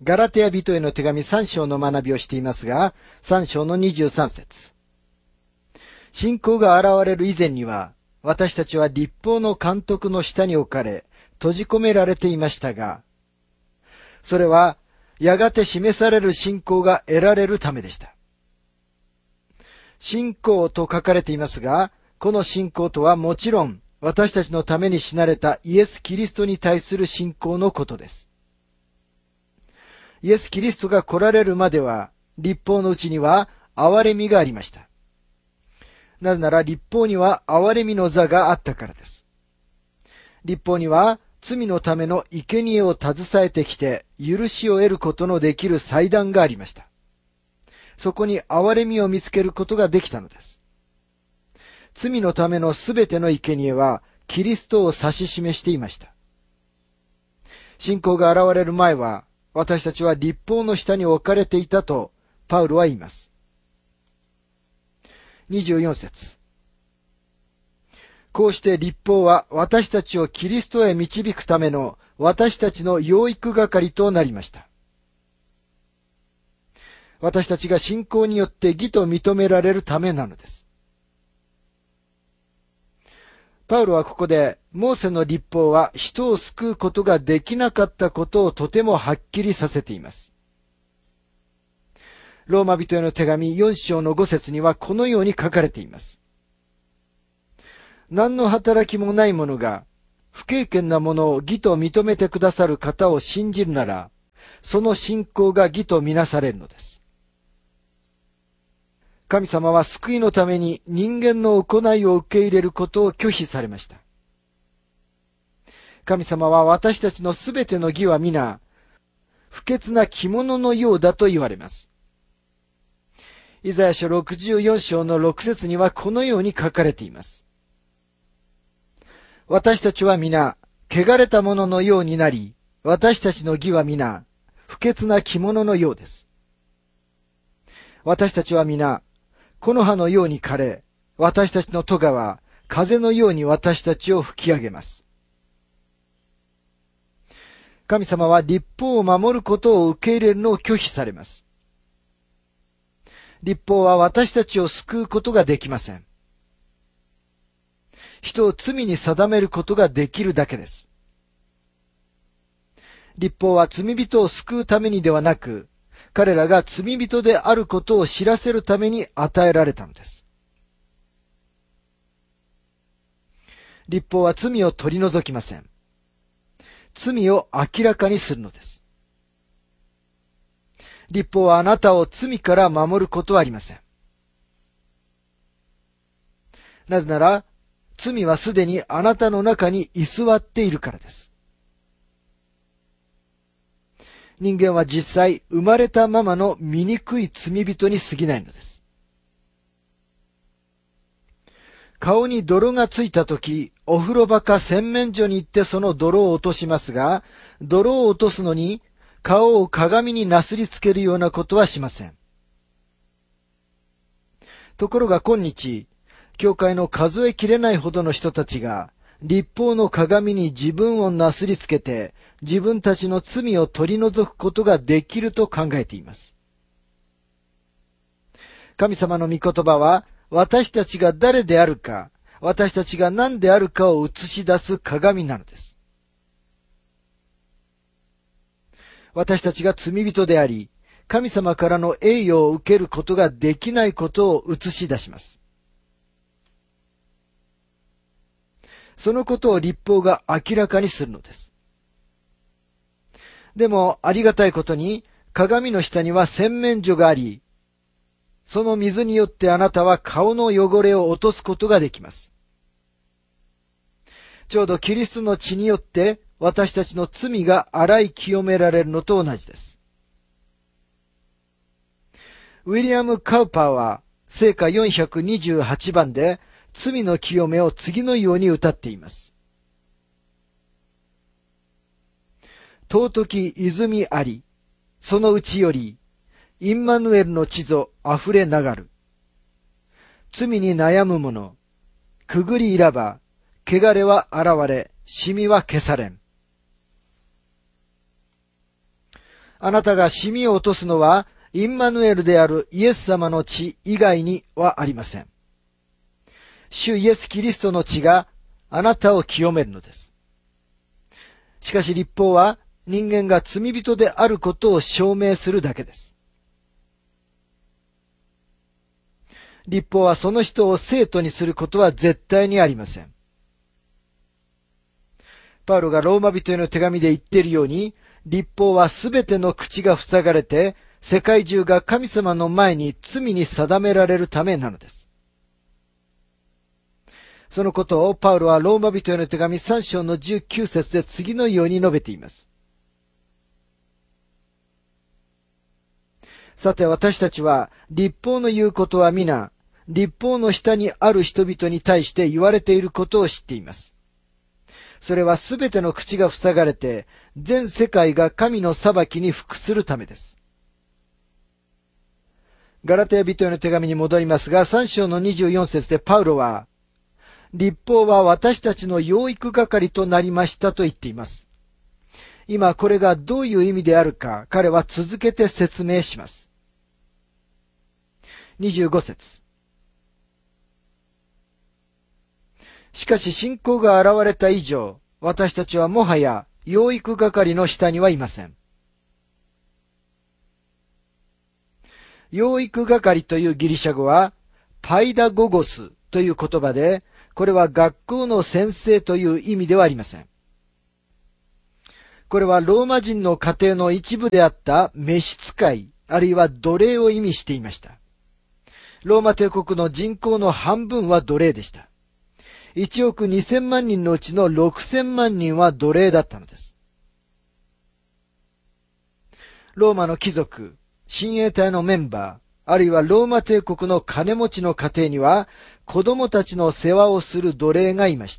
ガラテヤ人への手紙3章の学びをしていますが、3章の23節。信仰が現れる以前には、私たちは律法の監督の下に置かれ、閉じ込められていましたが、それはやがて示される信仰が得られるためでした。信仰と書かれていますが、この信仰とはもちろん私たちのために死なれたイエス・キリストに対する信仰のことです。イエス・キリストが来られるまでは、律法のうちには憐れみがありました。なぜなら律法には憐れみの座があったからです。律法には罪のための生贄を携えてきて許しを得ることのできる祭壇がありました。そこに憐れみを見つけることができたのです。罪のためのすべての生贄はキリストを指し示していました。信仰が現れる前は私たちは律法の下に置かれていたとパウロは言います。24節。こうして律法は私たちをキリストへ導くための私たちの養育係となりました。私たちが信仰によって義と認められるためなのです。パウロはここでモーセの律法は人を救うことができなかったことをとてもはっきりさせています。ローマ人への手紙4章の5節にはこのように書かれています。何の働きもない者が不経験なものを義と認めてくださる方を信じるなら、その信仰が義とみなされるのです。神様は救いのために人間の行いを受け入れることを拒否されました。神様は私たちのすべての義は皆、不潔な着物のようだと言われます。イザヤ書64章の6節にはこのように書かれています。私たちは皆、汚れたもののようになり、私たちの義は皆、不潔な着物のようです。私たちは皆、木の葉のように枯れ、私たちの咎は風のように私たちを吹き上げます。神様は律法を守ることを受け入れるのを拒否されます。律法は私たちを救うことができません。人を罪に定めることができるだけです。律法は罪人を救うためにではなく、彼らが罪人であることを知らせるために与えられたのです。律法は罪を取り除きません。罪を明らかにするのです。律法はあなたを罪から守ることはありません。なぜなら、罪はすでにあなたの中に居座っているからです。人間は実際生まれたままの醜い罪人に過ぎないのです。顔に泥がついたとき、お風呂場か洗面所に行ってその泥を落としますが、泥を落とすのに顔を鏡になすりつけるようなことはしません。ところが今日、教会の数えきれないほどの人たちが、律法の鏡に自分をなすりつけて、自分たちの罪を取り除くことができると考えています。神様の御言葉は、私たちが誰であるか、私たちが何であるかを映し出す鏡なのです。私たちが罪人であり、神様からの栄誉を受けることができないことを映し出します。そのことを律法が明らかにするのです。でもありがたいことに鏡の下には洗面所があり、その水によってあなたは顔の汚れを落とすことができます。ちょうどキリストの血によって私たちの罪が洗い清められるのと同じです。ウィリアム・カウパーは聖歌428番で罪の清めを次のように歌っています。尊き泉あり、そのうちより、インマヌエルの地ぞ溢れ流る。罪に悩む者、くぐりいらば、汚れは現れ、シミは消されん。 あなたが染みを落とすのは、インマヌエルであるイエス様の血以外にはありません。主イエス・キリストの血があなたを清めるのです。しかし律法は人間が罪人であることを証明するだけです。律法はその人を生徒にすることは絶対にありません。パウロがローマ人への手紙で言っているように、律法はすべての口が塞がれて、世界中が神様の前に罪に定められるためなのです。そのことをパウロはローマ人への手紙3章の19節で次のように述べています。さて私たちは律法の言うことは皆、律法の下にある人々に対して言われていることを知っています。それはすべての口が塞がれて、全世界が神の裁きに服するためです。ガラテヤ人への手紙に戻りますが、3章の24節でパウロは、律法は私たちの養育係となりましたと言っています。今これがどういう意味であるか、彼は続けて説明します。25節。しかし信仰が現れた以上、私たちはもはや養育係の下にはいません。養育係というギリシャ語は、パイダゴゴスという言葉で、これは学校の先生という意味ではありません。これはローマ人の家庭の一部であった召使い、あるいは奴隷を意味していました。ローマ帝国の人口の半分は奴隷でした。1億2000万人のうちの6000万人は奴隷だったのです。ローマの貴族、親衛隊のメンバー、あるいはローマ帝国の金持ちの家庭には子供たちの世話をする奴隷がいました。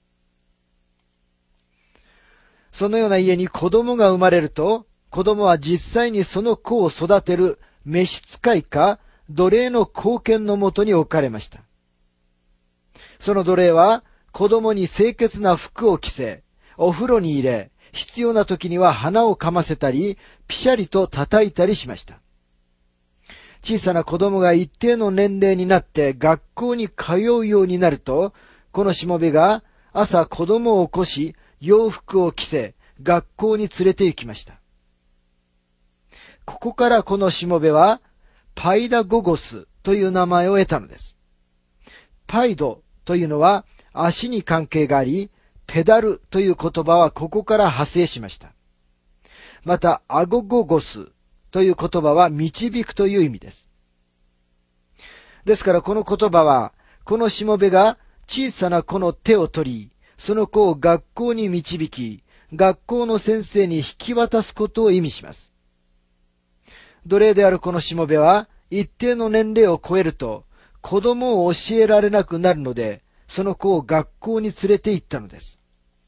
そのような家に子供が生まれると、子供は実際にその子を育てる召使いか奴隷の後見のもとに置かれました。その奴隷は子供に清潔な服を着せ、お風呂に入れ、必要な時には鼻をかませたり、ピシャリと叩いたりしました。小さな子供が一定の年齢になって学校に通うようになると、このしもべが朝子供を起こし、洋服を着せ、学校に連れて行きました。ここからこのしもべは、パイダゴゴスという名前を得たのです。パイドというのは足に関係があり、ペダルという言葉はここから派生しました。また、アゴゴゴスという言葉は導くという意味です。ですからこの言葉は、このしもべが小さな子の手を取り、その子を学校に導き、学校の先生に引き渡すことを意味します。奴隷であるこのしもべは、一定の年齢を超えると、子供を教えられなくなるので、その子を学校に連れて行ったのです。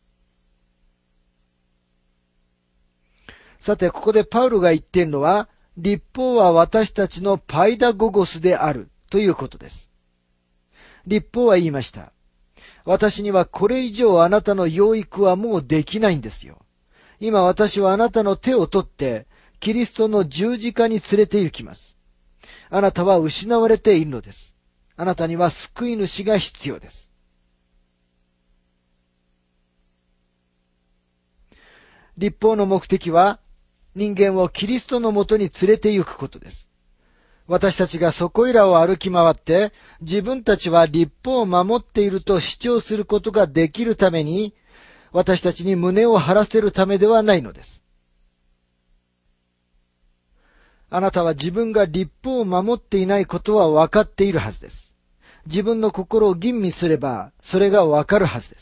さて、ここでパウロが言っているのは、律法は私たちのパイダゴゴスであるということです。律法は言いました。私にはこれ以上あなたの養育はもうできないんですよ。今私はあなたの手を取って、キリストの十字架に連れて行きます。あなたは失われているのです。あなたには救い主が必要です。律法の目的は、人間をキリストのもとに連れて行くことです。私たちがそこいらを歩き回って、自分たちは律法を守っていると主張することができるために、私たちに胸を張らせるためではないのです。あなたは自分が律法を守っていないことは分かっているはずです。自分の心を吟味すれば、それが分かるはずです。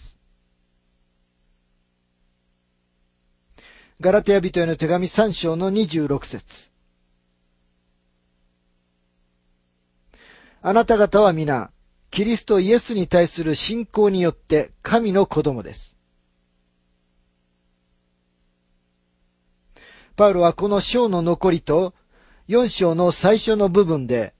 ガラテヤ人への手紙3章の26節。あなた方は皆、キリストイエスに対する信仰によって神の子供です。パウロはこの章の残りと4章の最初の部分で、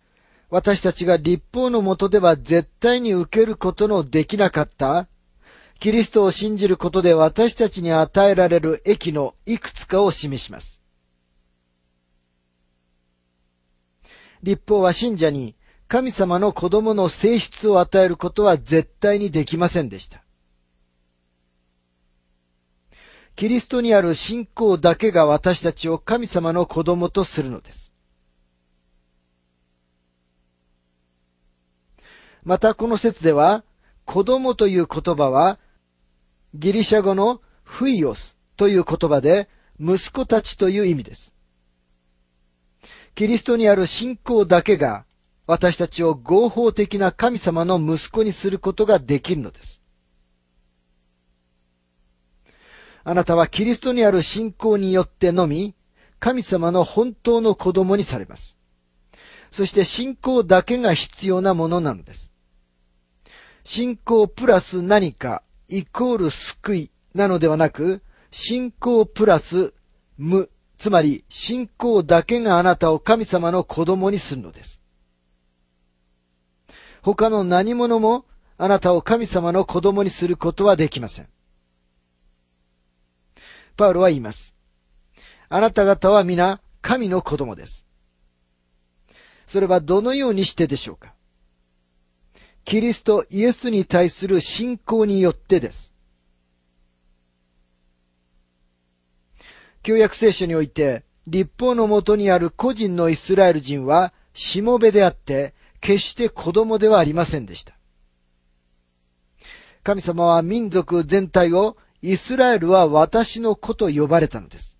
私たちが律法の下では絶対に受けることのできなかったキリストを信じることで私たちに与えられる益のいくつかを示します。律法は信者に神様の子供の性質を与えることは絶対にできませんでした。キリストにある信仰だけが私たちを神様の子供とするのです。またこの説では、子供という言葉は、ギリシャ語のフイオスという言葉で、息子たちという意味です。キリストにある信仰だけが、私たちを合法的な神様の息子にすることができるのです。あなたはキリストにある信仰によってのみ、神様の本当の子供にされます。そして信仰だけが必要なものなのです。信仰プラス何かイコール救いなのではなく、信仰プラス無、つまり信仰だけがあなたを神様の子供にするのです。他の何者もあなたを神様の子供にすることはできません。パウロは言います。あなた方は皆神の子供です。それはどのようにしてでしょうか。キリストイエスに対する信仰によってです。旧約聖書において、律法のもとにある個人のイスラエル人は、しもべであって、決して子供ではありませんでした。神様は民族全体を、イスラエルは私の子と呼ばれたのです。